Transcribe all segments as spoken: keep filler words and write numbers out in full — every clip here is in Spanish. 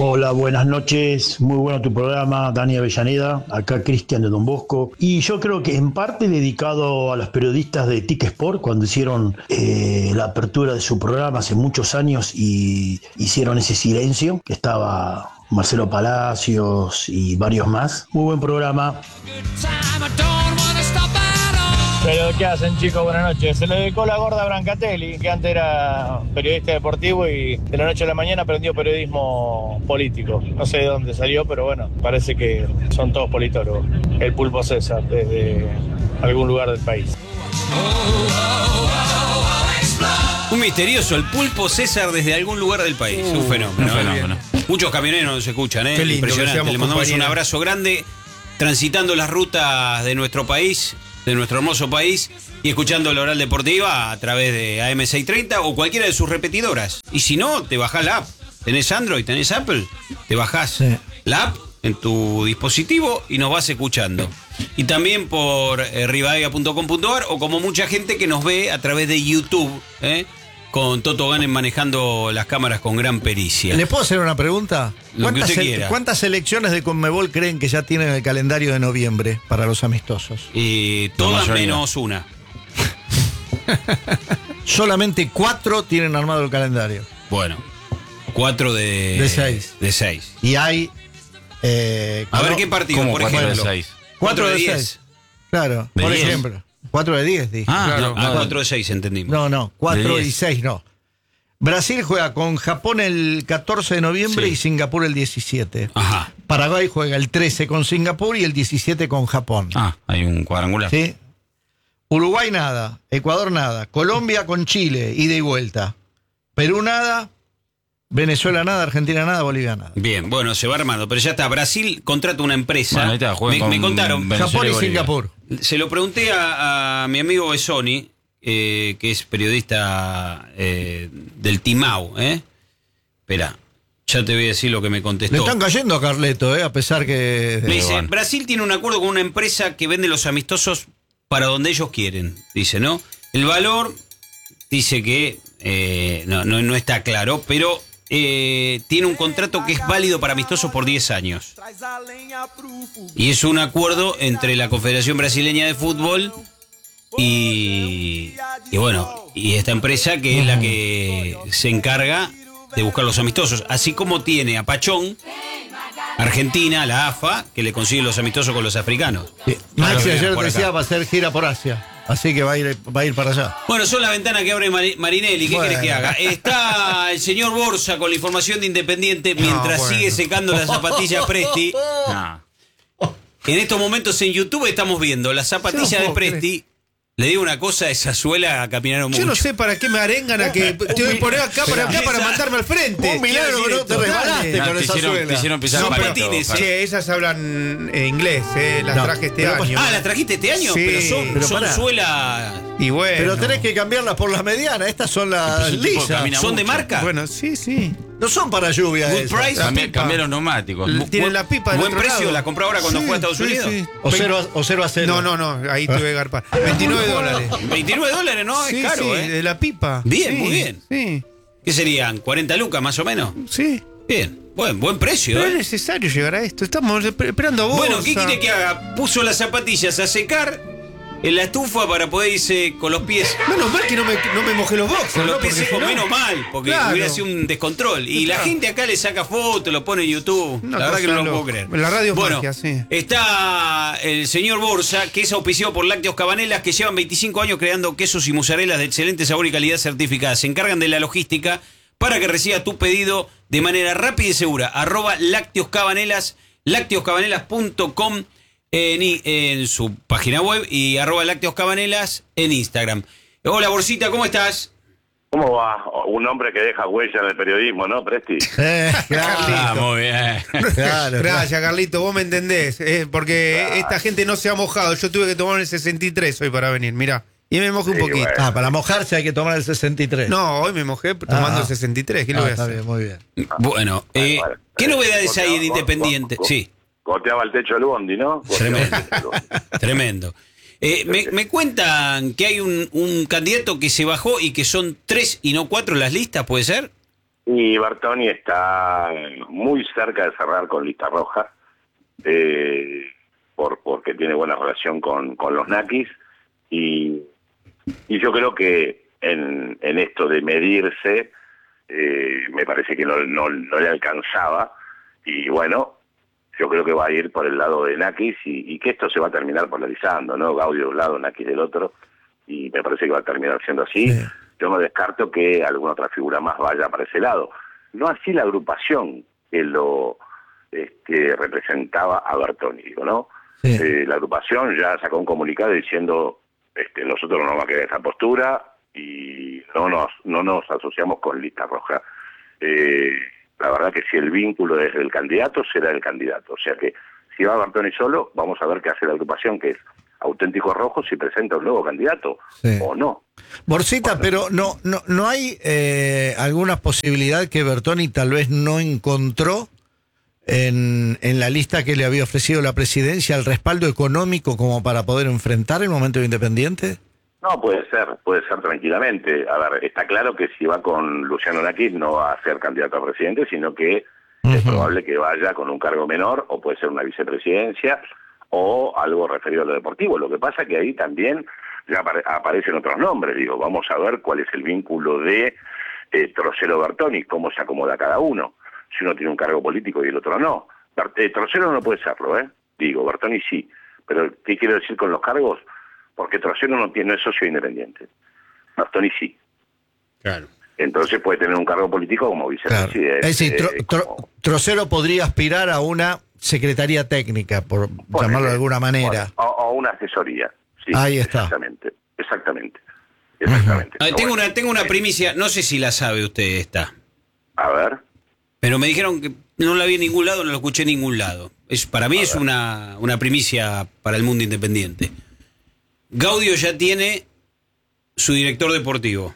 Hola, buenas noches, muy bueno tu programa, Dani Avellaneda, acá Cristian de Don Bosco. Y yo creo que en parte dedicado a los periodistas de Tic Sport, cuando hicieron eh, la apertura de su programa hace muchos años y hicieron ese silencio, que estaba Marcelo Palacios y varios más. Muy buen programa. Pero ¿qué hacen, chicos? Buenas noches. Se le dedicó la gorda a Brancatelli, que antes era periodista deportivo y de la noche a la mañana aprendió periodismo político. No sé de dónde salió, pero bueno, parece que son todos politólogos. El Pulpo César, desde algún lugar del país. Un misterioso, el Pulpo César desde algún lugar del país. Uh, un fenómeno. Un fenómeno. Muchos camioneros nos escuchan, ¿eh? Qué lindo, impresionante. Le mandamos compañeros. un abrazo grande, transitando las rutas de nuestro país, de nuestro hermoso país, y escuchando la Oral Deportiva a través de A M seiscientos treinta o cualquiera de sus repetidoras. Y si no, te bajás la app. ¿Tenés Android? ¿Tenés Apple? Te bajás Sí. la app en tu dispositivo y nos vas escuchando. Y también por eh, rivadavia punto com punto a r o como mucha gente que nos ve a través de YouTube, ¿eh? Con Toto Ganen manejando las cámaras con gran pericia. ¿Les puedo hacer una pregunta? Lo que ¿Cuántas, usted se- quiera. ¿Cuántas selecciones de Conmebol creen que ya tienen el calendario de noviembre para los amistosos? Y todas mayoría. menos una. Solamente cuatro tienen armado el calendario. Bueno, cuatro de... De seis. De seis. Y hay... eh, A ver ¿cómo? qué partido, ¿Cómo por cuatro de ejemplo. seis? Cuatro de diez. seis. Claro, ¿De por diez? ejemplo. Cuatro de diez, dije. Ah, Claro, no, ah, no. cuatro de seis entendimos. No, no, cuatro De y diez. seis no. Brasil juega con Japón el catorce de noviembre Sí. y Singapur el diecisiete. Ajá. Paraguay juega el trece con Singapur y el diecisiete con Japón. Ah, hay un cuadrangular. ¿Sí? Uruguay nada, Ecuador nada, Colombia con Chile, ida y vuelta. Perú nada, Venezuela nada, Argentina nada, Bolivia nada. Bien, bueno, se va armando. Pero ya está, Brasil contrata una empresa. Bueno, ahí está, juegan me, con me contaron. Venezuela Japón y y Bolivia. Singapur. Se lo pregunté a, a mi amigo Besoni, eh, que es periodista eh, del Timao, ¿eh? Espera, ya te voy a decir lo que me contestó. Le están cayendo a Carleto, eh, a pesar que... Me dice, bueno. Brasil tiene un acuerdo con una empresa que vende los amistosos para donde ellos quieren, dice, ¿no? El valor, dice que eh, no, no, no está claro, pero eh, tiene un contrato que es válido para amistosos por diez años. Y es un acuerdo entre la Confederación Brasileña de Fútbol y, y bueno, y esta empresa que es la que se encarga de buscar los amistosos, así como tiene a Pachón, Argentina, la A F A, que le consigue los amistosos con los africanos. Sí. Claro, Maxi mira, ayer por acá. decía va a hacer gira por Asia, así que va a ir, va a ir para allá. Bueno, son la ventana que abre Mari- Marinelli. ¿Qué Bueno. querés que haga? Está el señor Borsa con la información de Independiente mientras bueno. sigue secando las zapatillas Presti. Ah, En estos momentos en YouTube estamos viendo las zapatillas Yo no de puedo Presti. Le digo una cosa, esa suela caminaron mucho. Yo no sé para qué me arengan a que te voy a poner acá para acá para mandarme al frente. Un milagro que no te Dale. resbalaste no, con te esa hicieron, suela. te hicieron pisar Son palito, patines, Carlos. Che, esas hablan eh, inglés, eh, las No, traje este pero- año. Ah, ¿las trajiste este año? Sí, pero son, pero son pará. suela... Y bueno. Pero tenés que cambiarlas por las medianas, estas son las Pero ese tipo lisas. camina ¿Son de mucho. marca? Bueno, sí, sí. No son para lluvia Good esas. price. Cambié- pipa. Cambié los neumáticos. L- Bu- Tiene bu- la pipa del buen otro precio, lado. la compró ahora cuando fue a Estados Unidos. O cero, a, o cero a cero. No, no, no, ahí tuve que garpar. veintinueve dólares. veintinueve dólares, ¿no? Sí, es caro, sí, ¿eh? de la pipa. Bien, Sí, muy bien. Sí, ¿Qué serían? ¿cuarenta lucas más o menos? sí. Bien, buen, buen precio, Pero ¿eh? es necesario llegar a esto. Estamos esper- esperando a vos. Bueno, ¿qué quiere que haga? Puso las zapatillas a secar en la estufa para poder irse con los pies. Menos mal que no me, no me mojé los boxers. Con los ¿no? pies Porque secos, si no- menos mal, porque Claro. hubiera sido un descontrol. Y la Claro. gente acá le saca fotos, lo pone en YouTube. Una la verdad cosa que no lo loca. puedo creer. La radio es bueno, magia, sí. está el señor Borsa, que es auspiciado por Lácteos Cabanelas, que llevan veinticinco años creando quesos y mozarelas de excelente sabor y calidad certificadas. Se encargan de la logística para que recibas tu pedido de manera rápida y segura. Arroba Lácteos Cabanelas, lácteos cabanelas punto com en, i- en su página web y arroba Lácteos Cabanelas en Instagram. Hola, Borsita, ¿cómo estás? ¿Cómo va? Un hombre que deja huella en el periodismo, ¿no, Presti? Eh, claro, Ah, muy bien. claro, claro. Gracias, Carlito, vos me entendés. eh, porque esta gente no se ha mojado. Yo tuve que tomar el sesenta y tres hoy para venir, mirá. Y me mojé un Sí, poquito. bueno. Ah, para mojarse hay que tomar el sesenta y tres. No, hoy me mojé tomando Ah. el sesenta y tres. ¿Qué Ah, le voy a está hacer? bien, muy bien. Bueno, eh, Bueno, ¿qué eh, novedades hay en goteaba- Independiente? go- go- Sí, Goteaba el techo del bondi, ¿no? Goteaba Tremendo. el techo del bondi. tremendo. Eh, me, me cuentan que hay un, un candidato que se bajó y que son tres y no cuatro las listas, ¿puede ser? Y Bertoni está muy cerca de cerrar con lista roja, eh, por, porque tiene buena relación con, con los naquis, y, y yo creo que en, en esto de medirse, eh, me parece que no, no, no le alcanzaba, y bueno, yo creo que va a ir por el lado de naquis, y, y que esto se va a terminar polarizando, ¿no? Gaudio de un lado, naquis del otro, y me parece que va a terminar siendo así. Sí. Yo no descarto que alguna otra figura más vaya para ese lado. No así la agrupación que lo este, representaba a Bertoni, digo, ¿no? Sí. Eh, la agrupación ya sacó un comunicado diciendo, este, nosotros no vamos a quedar esa postura y no nos no nos asociamos con lista roja. Eh, la verdad que si el vínculo es del candidato, será el candidato. O sea que si va Bertoni solo, vamos a ver qué hace la agrupación, que es Auténticos Rojos, si presenta un nuevo candidato sí. o no. Borcita, bueno, pero no no no hay eh, alguna posibilidad que Bertoni tal vez no encontró en, en la lista que le había ofrecido la presidencia el respaldo económico como para poder enfrentar el momento de Independiente? No, puede ser, puede ser tranquilamente. A ver, está claro que si va con Luciano Naquis no va a ser candidato a presidente, sino que uh-huh. es probable que vaya con un cargo menor, o puede ser una vicepresidencia, o algo referido a lo deportivo. Lo que pasa que ahí también ya apare- aparecen otros nombres, digo, vamos a ver cuál es el vínculo de eh, Trocero Bertoni, cómo se acomoda cada uno, si uno tiene un cargo político y el otro no. Ber- eh, Trocero no puede serlo, ¿eh? Digo, Bertoni sí, pero ¿qué quiero decir con los cargos? Porque Trocero no, tiene, no es socio independiente, Bertoni sí. Claro. Entonces puede tener un cargo político como vicepresidente. Claro. Es decir, tro, eh, tro, como... Trocero podría aspirar a una secretaría técnica, por Ponele, llamarlo de alguna manera. O, o una asesoría. Sí, ahí está. Exactamente, exactamente. exactamente. Uh-huh. Tengo, bueno. una, tengo una primicia, no sé si la sabe usted esta. A ver. Pero me dijeron que no la vi en ningún lado, no la escuché en ningún lado. Es, para mí a es ver. una, una primicia para el mundo independiente. Gaudio ya tiene su director deportivo.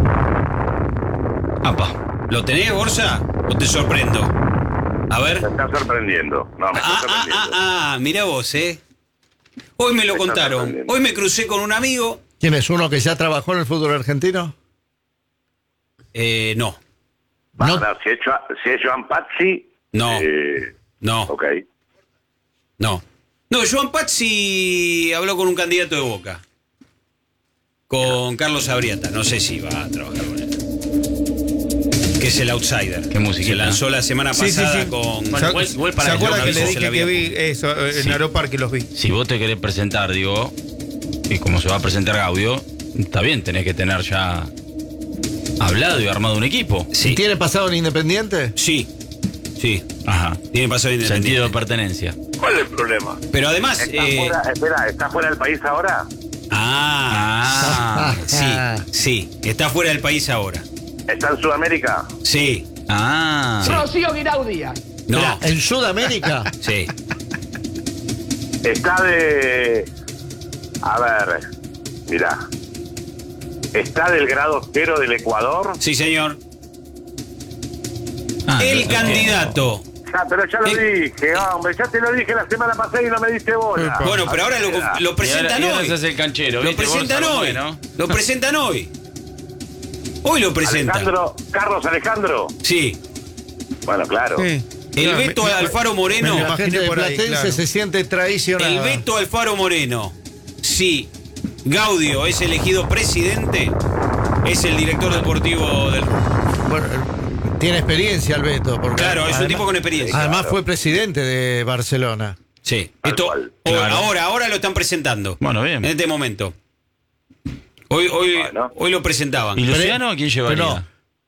Apa. ¿Lo tenés, Borsa? ¿O te sorprendo? A ver. Me está sorprendiendo. No, me está ah, sorprendiendo. Ah, ah, ah, mirá vos, ¿eh? Hoy me lo me contaron. Hoy me crucé con un amigo. ¿Quién es? ¿Uno que ya trabajó en el fútbol argentino? Eh, no. Va, no. no si, es Joan, si es Joan Pazzi... No. Eh, no. Ok. No. No, Joan Pazzi habló con un candidato de Boca. Con Carlos Abriata. No sé si va a trabajar con él. Que es el outsider. Qué música. Se lanzó la semana pasada sí, sí, sí. con. Bueno, igual, igual para ¿Se acuerda que le dije que que vi eso en sí. Aeroparque los vi? Si vos te querés presentar, digo, y como se va a presentar Gaudio, está bien, tenés que tener ya hablado y armado un equipo. Sí. ¿Tiene pasado en Independiente? Sí. Sí. Ajá. Tiene pasado en Independiente. Sentido de pertenencia. ¿Cuál es el problema? Pero además. ¿Está eh... fuera, espera, ¿está fuera del país ahora? Ah, ah, sí, sí. Está fuera del país ahora. ¿Está en Sudamérica? Sí. Ah. Sí. Rocío Guirao Díaz. No. Mirá, ¿en Sudamérica? Sí. Está de... A ver, mirá. ¿Está del grado cero del Ecuador? Sí, señor. Ah, el no, candidato. Ya, pero ya lo el... dije, hombre, ya te lo dije la semana pasada y no me diste bola. Bueno, pero ahora lo, lo presentan y ahora, hoy. y ahora el canchero, lo presentan Borsa, hoy. ¿no? Lo presentan hoy. Hoy lo presentan. Alejandro, Carlos Alejandro. Sí. Bueno, claro. Sí. El No, Beto me, Alfaro Moreno. me La gente de por ahí, Platense claro. se siente traicionada. El Beto Alfaro Moreno. Si Gaudio es elegido presidente, es el director deportivo del. Bueno, tiene experiencia el Beto. Porque Claro, es además, un tipo con experiencia. Además Claro. fue presidente de Barcelona. Sí. Tal Esto, cual. o- Claro. ahora, ahora lo están presentando. Bueno, bien. En este momento. Hoy, hoy, Bueno. hoy lo presentaban. ¿Y Luciano a quién llevaría? Pero-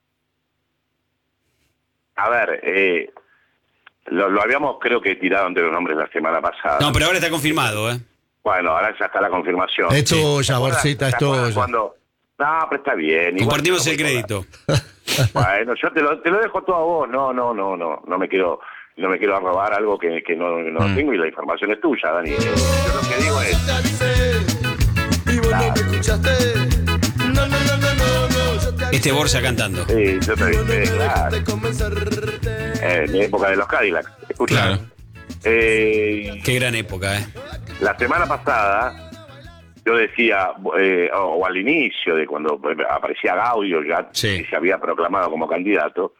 A ver, eh, lo, lo habíamos creo que tirado entre los nombres la semana pasada. No, pero ahora está confirmado, ¿eh? Bueno, ahora ya está la confirmación. Es ¿Te tuya, acuerdas- Borcita, es te acuerdas tuya. cuando- No, pero está bien. igual Compartimos no el voy a crédito. Bueno, yo te lo, te lo dejo todo a vos. No, no, no, no. No me quiero, no me quiero robar algo que, que no, no Mm. tengo y la información es tuya, Dani. Yo lo que digo es... Claro. Este Borsa cantando. Sí, yo te dije, claro. Eh, en mi época de los Cadillacs. Escucha. Claro. Eh, Qué gran época, ¿eh? la semana pasada yo decía, eh, o, o al inicio de cuando aparecía Gaudio, ya Sí. que se había proclamado como candidato,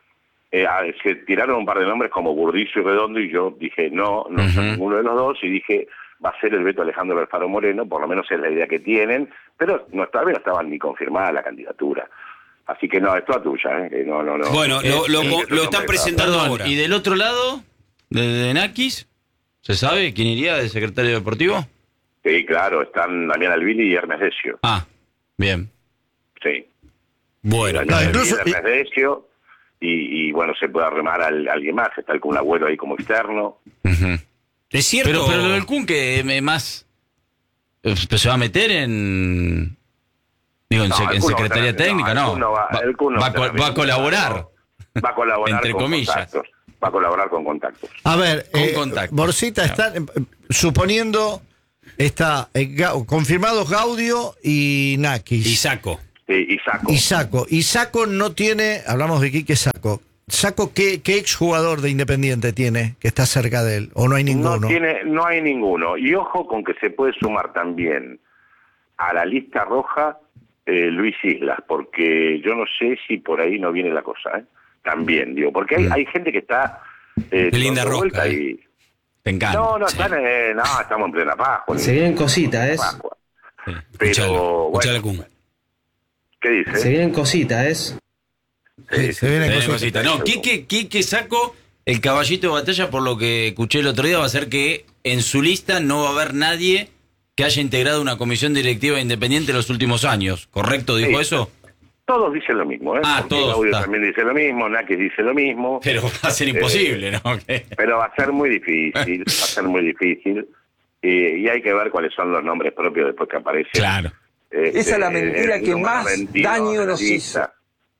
eh, se tiraron un par de nombres como Burdizo y Redondo, y yo dije, no, no Uh-huh. son ninguno de los dos, y dije, va a ser el Beto Alejandro Alfaro Moreno, por lo menos es la idea que tienen, pero no, todavía no estaba ni confirmada la candidatura. Así que no, es toda tuya, ¿eh? Que no, no, no. Bueno, Eh, lo, lo, sí, lo que están nombre, presentando Perdón, ahora. ¿y del otro lado, de, de Nakis, se sabe quién iría de secretario deportivo? Sí, claro, están Damián Albili y Ernest Decio. Ah, bien. Sí. Bueno, Damián no, Albili incluso- y Ernest Decio, y, y bueno, se puede arremar al, a alguien más, está el Kun Agüero ahí como externo. Ujú. es cierto. Pero, pero lo del Kun que eh, más eh, se va a meter en digo en, No, sec- el en Kun no va a secretaría estar- técnica, no, el no. Kun no va- Va, el Kun no va va a a co- estar va a colaborar. Va a colaborar Entre con comillas. contactos. Va a colaborar con contactos. A ver, Con eh, contacto. Borcita, está, eh, suponiendo, está eh, Ga- confirmados Gaudio y Nakis. Y saco. Sí, y Saco. Y Saco. Y Saco no tiene, hablamos de Quique Saco. Saco, ¿qué, qué exjugador de Independiente tiene que está cerca de él? ¿O no hay ninguno? No tiene, no hay ninguno. Y ojo con que se puede sumar también a la lista roja eh, Luis Islas, porque yo no sé si por ahí no viene la cosa, ¿eh? También, digo, porque hay, hay gente que está eh, Qué linda dando rosca, vuelta eh. y Te encanta. no, no, están, eh, no, estamos en plena Pascua. Se vienen cositas, ¿es? Pascua. Sí. Pero, Escuchalo, escuchalo, bueno, Kun. ¿qué dice? Se vienen cositas, ¿es? Sí, se viene Tiene cosas- cosita. No, Quique, Quique Saco, el caballito de batalla, por lo que escuché el otro día, va a ser que en su lista no va a haber nadie que haya integrado una comisión directiva independiente en los últimos años. ¿Correcto? ¿Dijo Sí. eso? Todos dicen lo mismo, ¿eh? Ah, Porque todos, Gaudio está. también dice lo mismo, Nakis dice lo mismo. Pero va a ser imposible, ¿no? Que- Pero va a ser muy difícil, va a ser muy difícil. Eh, y hay que ver cuáles son los nombres propios después que aparecen. Claro. Este, Esa es la mentira el que número más veintidós daño de la nos lista.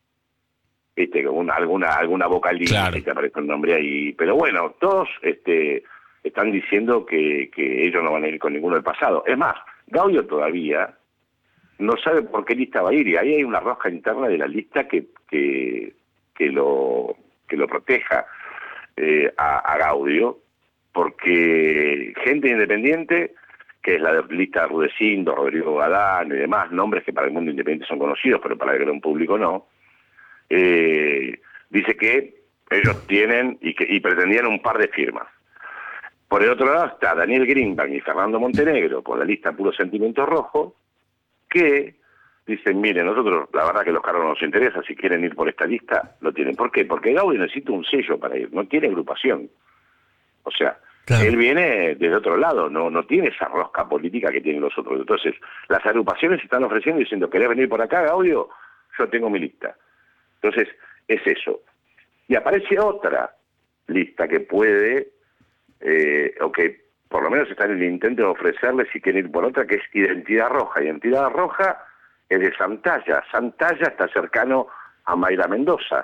Viste, con una, alguna, alguna vocalista Claro. que aparece un nombre ahí. Pero bueno, todos este, están diciendo que, que ellos no van a ir con ninguno del pasado. Es más, Gaudio todavía no sabe por qué lista va a ir, y ahí hay una rosca interna de la lista que, que, que, lo, que lo proteja eh, a, a Gaudio, porque gente independiente, que es la de lista de Rudecindo, Rodrigo Gadán y demás, nombres que para el mundo independiente son conocidos, pero para el gran público no, eh, dice que ellos tienen y, que, y pretendían un par de firmas. Por el otro lado está Daniel Greenbank y Fernando Montenegro, por la lista Puro Sentimiento Rojo, que dicen, miren, nosotros la verdad que los cargos no nos interesa, si quieren ir por esta lista, lo tienen. ¿Por qué? Porque Gaudio necesita un sello para ir, no tiene agrupación. O sea, Claro. él viene desde otro lado, no no tiene esa rosca política que tienen los otros. Entonces, las agrupaciones están ofreciendo diciendo, ¿querés venir por acá, Gaudio? Yo tengo mi lista. Entonces, es eso. Y aparece otra lista que puede, eh, o que por lo menos está en el intento de ofrecerle si quieren ir por otra, que es Identidad Roja. Identidad Roja es de Santalla. Santalla está cercano a Mayra Mendoza,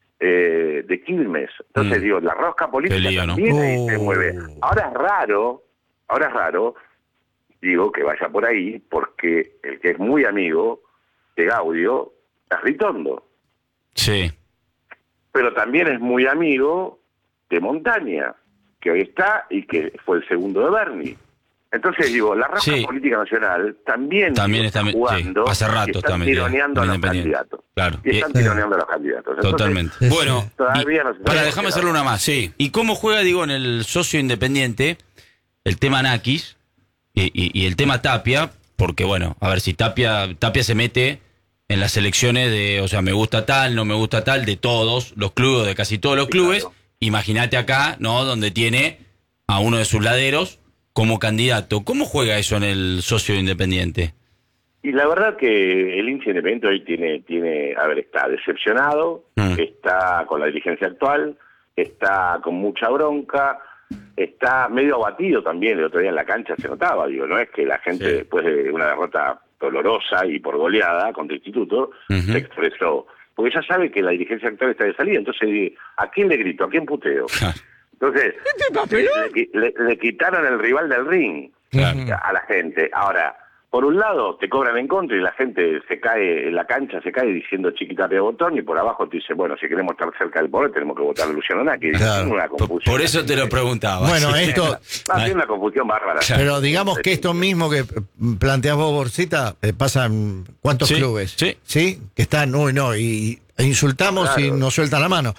eh, de Quilmes. Entonces, Mm. digo, la rosca política Qué lío, ¿no? también ahí se Oh. mueve. Ahora es raro, ahora es raro, digo, que vaya por ahí, porque el que es muy amigo de Gaudio es Ritondo, Sí. pero también es muy amigo de Montaña, que hoy está y que fue el segundo de Bernie. Entonces digo, la rosca Sí. política nacional también, También digo, está- jugando, sí, hace rato y está están metida tironeando a en los Independiente. candidatos. Claro. Y están Eh, tironeando a los candidatos. Entonces, Totalmente. Sí, Bueno, sí. todavía no se Para, sabe déjame qué hacerle una más. Sí. ¿Y cómo juega, digo, en el socio independiente el tema Nakis y, y- y el tema Tapia? Porque, bueno, a ver, si Tapia, Tapia se mete en las elecciones de, o sea, me gusta tal, no me gusta tal, de todos los clubes, de casi todos los Sí, clubes. claro. Imagínate acá, ¿no? Donde tiene a uno de sus laderos como candidato. ¿Cómo juega eso en el socio independiente? Y la verdad que el hincha independiente hoy tiene, tiene, a ver, está decepcionado, Mm. está con la dirigencia actual, está con mucha bronca, está medio abatido también. El otro día en la cancha se notaba, digo, no es que la gente Sí. después de una derrota dolorosa y por goleada contra el Instituto Ujú. se expresó, porque ya sabe que la dirigencia actual está de salida, entonces ¿a quién le grito? ¿A quién puteo? Entonces, le, le- le quitaron el rival del ring Claro. a la gente. Ahora, por un lado te cobran en contra y la gente se cae en la cancha, se cae diciendo chiquita de botón, y por abajo te dice, bueno, si queremos estar cerca del poder tenemos que votar a Luciano Naki. Claro. Es una Por, confusión. por eso te lo preguntaba. Bueno, Sí. esto, Va a ser una confusión bárbara. pero digamos que esto mismo que planteas vos, Borcita, eh, pasa en cuántos Sí, clubes. sí. Sí, que están, uy, no, y, e insultamos y Claro. nos sueltan la mano.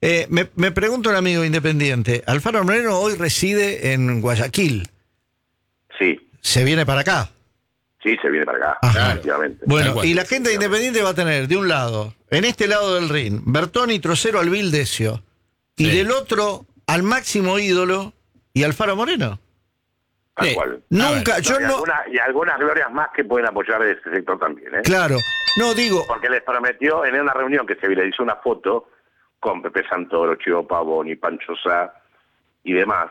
Eh, me, me pregunta un amigo independiente, Alfaro Moreno hoy reside en Guayaquil. Sí, ¿Se viene para acá? sí, se viene para acá, Ajá. efectivamente. Bueno, cual. y la gente de Independiente va a tener, de un lado, en este lado del ring, Bertoni, Trocero, Alvil, Decio. Y Sí. del otro, al máximo ídolo, y Alfaro Moreno. Tal Sí. cual. Nunca, No, yo y, no... alguna- y algunas glorias más que pueden apoyar de ese sector también, ¿eh? Claro, no digo... Porque les prometió en una reunión que se viralizó una foto con Pepe Santoro, Chivo Pavoni, Pancho Sá y demás.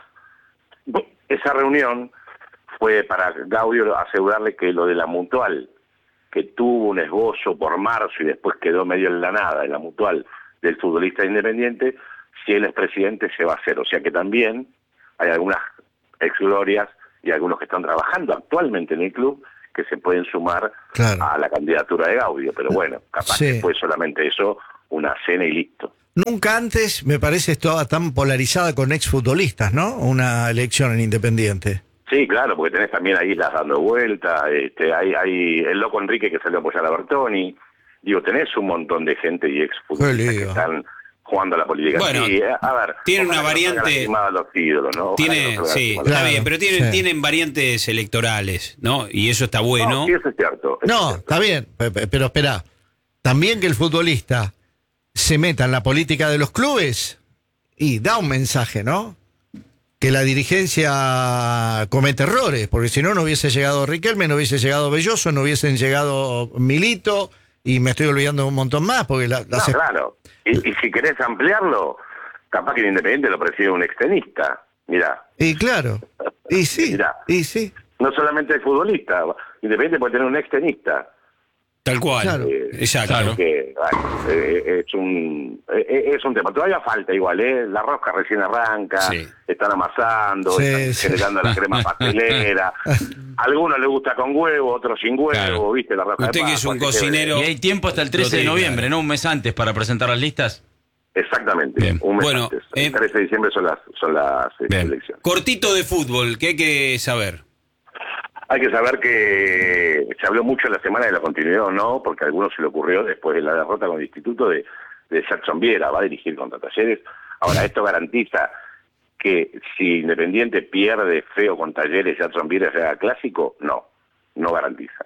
Esa reunión fue para Gaudio asegurarle que lo de la Mutual, que tuvo un esbozo por marzo y después quedó medio en la nada, en la Mutual del futbolista Independiente, si él es presidente se va a hacer. O sea que también hay algunas exglorias y algunos que están trabajando actualmente en el club que se pueden sumar Claro. a la candidatura de Gaudio. Pero bueno, capaz Sí. que fue solamente eso, una cena y listo. Nunca antes, me parece, estaba tan polarizada con exfutbolistas, ¿no? Una elección en Independiente. Sí, claro, porque tenés también a Islas dando vuelta, este, hay, hay el loco Enrique que salió a apoyar a Bertoni. Digo, tenés un montón de gente y exfutbolistas Qué que lío. están jugando a la política. Bueno, sí, a ver, tiene una ojalá que no variante- salgan lastimados los ídolos, ¿no? Ojalá que Tiene, no salgan sí, lastimados. está Claro, bien, pero tienen, sí. tienen variantes electorales, ¿no? Y eso está bueno. No, sí, eso es cierto. eso es No, cierto. está bien, pe- pe- pero espera. También que el futbolista se meta en la política de los clubes y da un mensaje, ¿no? Que la dirigencia comete errores, porque si no, no hubiese llegado Riquelme, no hubiese llegado Belloso, no hubiesen llegado Milito, y me estoy olvidando un montón más, porque la, No, las- claro. Y, y si querés ampliarlo, capaz que el Independiente lo preside un extenista. Mirá, Y claro, y sí, Mirá. y sí. no solamente el futbolista, Independiente puede tener un extenista. Tal cual. Claro. Eh, Exacto. Así que, bueno, eh, es un eh, es un tema. Todavía falta igual, ¿eh? La rosca recién arranca, Sí. están amasando, Sí, están sí. generando la crema pastelera. A algunos les gusta con huevo, otros sin huevo, Claro. ¿viste? La rosca Usted de que es un Pascua, así que, cocinero- Y hay tiempo hasta el trece de Lo tiene, noviembre, claro. ¿no? Un mes antes para presentar las listas. Exactamente, Bien. un mes Bueno, antes. eh, El trece de diciembre son las, son las eh, Bien. elecciones. Cortito de fútbol, ¿qué hay que saber? Hay que saber que se habló mucho en la semana de la continuidad o no, porque a algunos se le ocurrió después de la derrota con el Instituto de, de Jackson Viera, va a dirigir contra Talleres. Ahora, esto garantiza que si Independiente pierde feo con Talleres, Jackson Viera sea clásico, no, no garantiza.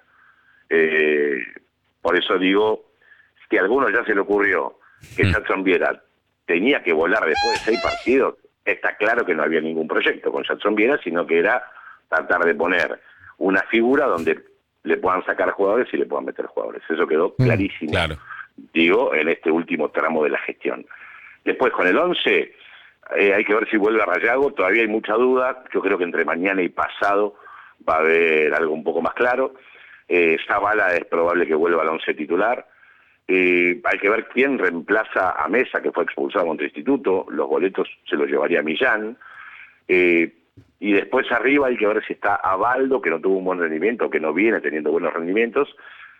Eh, por eso digo, si a algunos ya se le ocurrió que Mm. Jackson Viera tenía que volar después de seis partidos, está claro que no había ningún proyecto con Jackson Viera, sino que era tratar de poner una figura donde le puedan sacar jugadores y le puedan meter jugadores. Eso quedó clarísimo, claro. digo, en este último tramo de la gestión. Después, con el once, eh, hay que ver si vuelve a Rayago, todavía hay mucha duda, yo creo que entre mañana y pasado va a haber algo un poco más claro. Eh, Zavala es probable que vuelva al once titular. Eh, hay que ver quién reemplaza a Mesa, que fue expulsado contra el Instituto, los boletos se los llevaría Millán. Eh, y después arriba hay que ver si está Abaldo, que no tuvo un buen rendimiento, que no viene teniendo buenos rendimientos,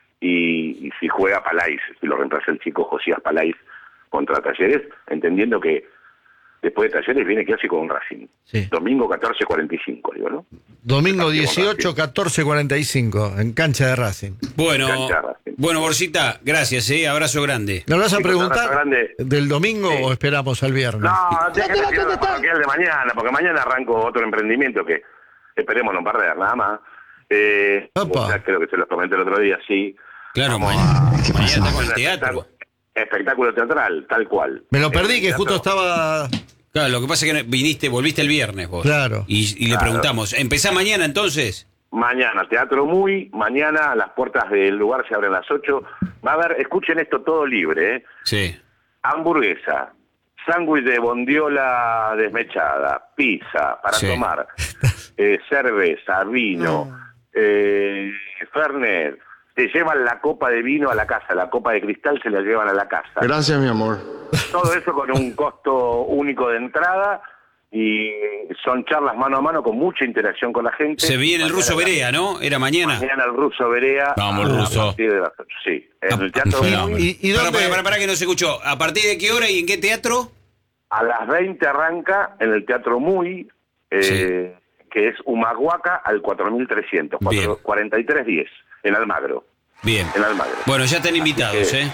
y, y si juega Palais, si lo reemplaza el chico Josías Palais contra Talleres, entendiendo que después de Talleres viene clásico con Racing. Sí. Domingo catorce cuarenta y cinco, digo, ¿no? Domingo Partido con dieciocho, Racing. catorce cuarenta y cinco, en cancha de Racing. Bueno, Cancha Racing. bueno, Borcita, gracias, ¿eh? Abrazo grande. ¿Nos vas a Chicos, preguntar abrazo grande. del domingo Sí. o esperamos al viernes? No, déjame que el de mañana, porque mañana arranco otro emprendimiento que esperemos no perder, nada más. Eh, Opa. ya creo que se los comenté el otro día, sí. Claro, Vamos mañana, a- mañana está con un el teatro. espectáculo- Espectáculo teatral, tal cual. Me lo perdí, Eh, que justo teatro- estaba... Claro, lo que pasa es que no- viniste, volviste el viernes vos. Claro. Y, y le Claro. preguntamos, ¿empezá mañana entonces? Mañana, Teatro Muy, mañana las puertas del lugar se abren a las ocho. Va a haber, escuchen esto todo libre, ¿eh? Sí. Hamburguesa, sándwich de bondiola desmechada, pizza para Sí. tomar, eh, cerveza, vino, eh, Fernet. Te llevan la copa de vino a la casa, la copa de cristal se la llevan a la casa. Gracias, mi amor. Todo eso con un costo único de entrada y son charlas mano a mano con mucha interacción con la gente. Se viene el Mañana ruso la- Berea, ¿no? Era mañana. Mañana el ruso Berea. Vamos, a Ruso. partir de las ocho, sí. En Ah, el Teatro fenómeno. Muy, ¿Y, y Para, dónde? para, para, para que no se escuchó. ¿A partir de qué hora y en qué teatro? a las veinte arranca en el Teatro Muy, eh, que es Humahuaca al cuatro mil trescientos, Bien. cuarenta y tres diez, en Almagro. Bien. En Almagro. Bueno, ya están invitados, que- ¿eh?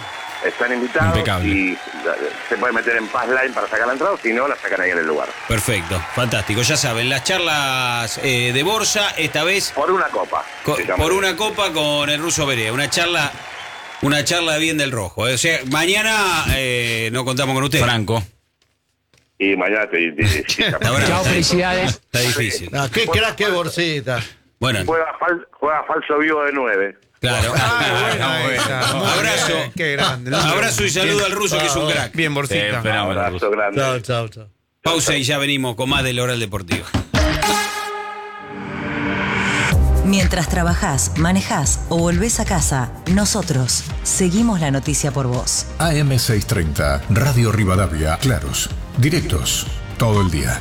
están invitados. Impecable. Y se puede meter en Pass Line para sacar la entrada, si no, la sacan ahí en el lugar. Perfecto, fantástico. Ya saben, las charlas eh, de Borsa, esta vez Por una copa. co- se llama. por una copa con el ruso Berea. Una charla, una charla bien del rojo. eh. O sea, mañana eh, no contamos con usted. Franco. Y mañana te... te- te- Está bravo, Chao, está- felicidades. Está difícil. Ah, qué crack, qué Borsita. Bueno, juega, fal- juega falso vivo de nueve. claro. Ah, bueno, bueno. Abrazo. Qué grande. Abrazo y saludo al ruso que es un crack. Bien, Borcita. Eh, fenómeno, Abrazo Russo. grande. Chao, chao, chao. Pausa y ya venimos con más del Oral Deportivo. Mientras trabajás, manejás o volvés a casa, nosotros seguimos la noticia por vos. A M seiscientos treinta, Radio Rivadavia, claros, directos, todo el día.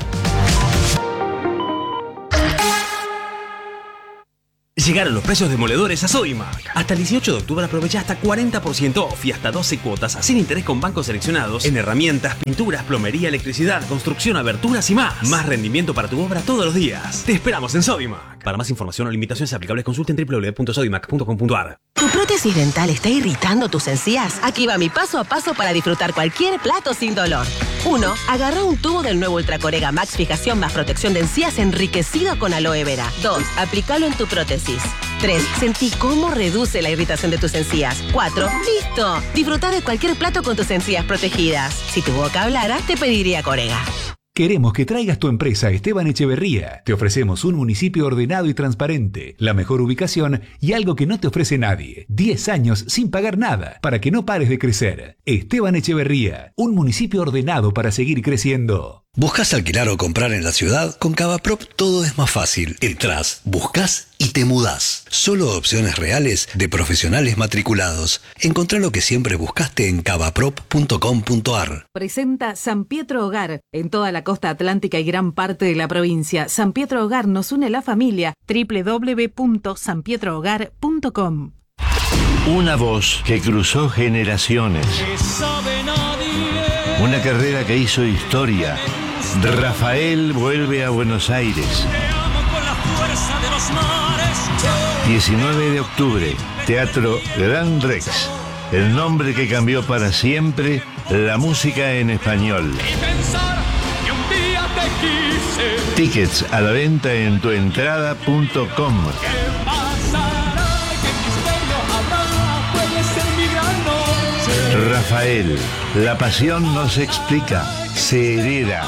Llegaron los precios demoledores a Sodimac. Hasta el dieciocho de octubre aprovecha hasta cuarenta por ciento off y hasta doce cuotas sin interés con bancos seleccionados en herramientas, pinturas, plomería, electricidad, construcción, aberturas y más. Más rendimiento para tu obra todos los días. Te esperamos en Sodimac. Para más información o limitaciones aplicables consulten doble u doble u doble u punto sodimac punto com punto a r. ¿Tu prótesis dental está irritando tus encías? Aquí va mi paso a paso para disfrutar cualquier plato sin dolor. uno. Agarra un tubo del nuevo Ultracorega Max Fijación más protección de encías enriquecido con aloe vera. dos. Aplícalo en tu prótesis. tres. Sentí cómo reduce la irritación de tus encías. cuatro. ¡Listo! Disfruta de cualquier plato con tus encías protegidas. Si tu boca hablara, te pediría Corega. Queremos que traigas tu empresa a Esteban Echeverría. Te ofrecemos un municipio ordenado y transparente, la mejor ubicación y algo que no te ofrece nadie. diez años sin pagar nada, para que no pares de crecer. Esteban Echeverría, un municipio ordenado para seguir creciendo. ¿Buscas alquilar o comprar en la ciudad? Con Cavaprop todo es más fácil. Entrás, buscas y te mudás. Solo opciones reales de profesionales matriculados. Encontrá lo que siempre buscaste en cavaprop punto com punto a r. Presenta San Pietro Hogar en toda la costa atlántica y gran parte de la provincia. San Pietro Hogar nos une la familia. doble u doble u doble u punto san pietro hogar punto com. Una voz que cruzó generaciones. Una carrera que hizo historia. Rafael vuelve a Buenos Aires. diecinueve de octubre, Teatro Gran Rex. El nombre que cambió para siempre la música en español. Tickets a la venta en tuentrada punto com. Rafael, la pasión no se explica, se hereda.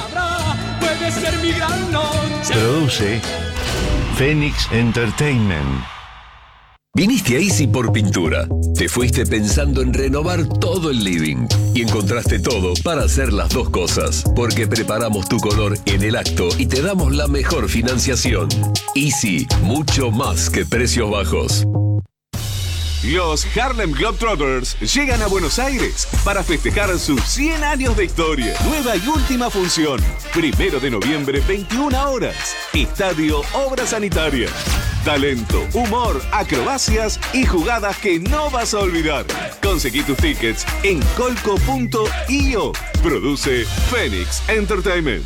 Produce Phoenix Entertainment. Viniste a Easy por pintura. Te fuiste pensando en renovar todo el living y encontraste todo para hacer las dos cosas, porque preparamos tu color en el acto y te damos la mejor financiación. Easy, mucho más que precios bajos. Los Harlem Globetrotters llegan a Buenos Aires para festejar sus cien años de historia. Nueva y última función. Primero de noviembre, veintiuna horas. Estadio Obras Sanitarias. Talento, humor, acrobacias y jugadas que no vas a olvidar. Conseguí tus tickets en colco punto i o. Produce Phoenix Entertainment.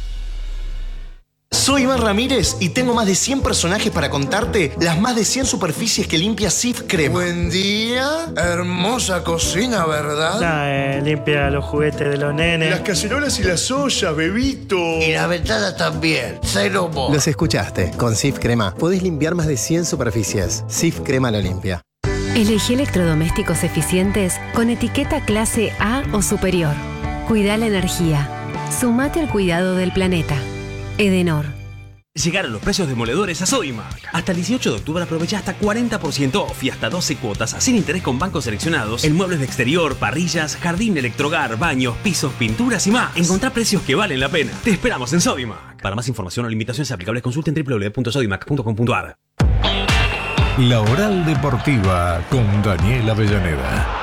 Soy Iván Ramírez y tengo más de cien personajes para contarte las más de cien superficies que limpia Sif Crema. Buen día, hermosa cocina, ¿verdad? Nah, eh, limpia los juguetes de los nenes. Las cacerolas y las ollas, bebito. Y la ventana también, cero mo. Los escuchaste, con Sif Crema podés limpiar más de cien superficies. Sif Crema lo limpia. Elegí electrodomésticos eficientes con etiqueta clase A o superior. Cuida la energía. Sumate al cuidado del planeta. Edenor. Llegaron los precios demoledores a Sodimac. Hasta el dieciocho de octubre aprovecha hasta cuarenta por ciento off y hasta doce cuotas sin interés con bancos seleccionados en muebles de exterior, parrillas, jardín, electrohogar, baños, pisos, pinturas y más. Encontrá precios que valen la pena. Te esperamos en Sodimac. Para más información o limitaciones aplicables consulten doble u doble u doble u punto sodimac punto com punto a r. La Oral Deportiva con Daniel Avellaneda.